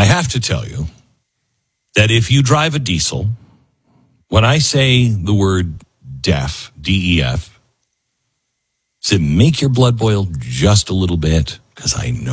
I have to tell you that if you drive a diesel, when I say the word DEF, DEF, does it make your blood boil just a little bit? Because I know